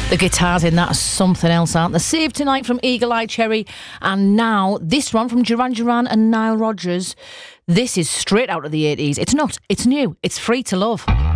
The guitars in that are something else, aren't they? Save Tonight from Eagle Eye Cherry, and now this one from Duran Duran and Nile Rodgers. This is straight out of the 80s. It's not, it's new, it's Free to Love.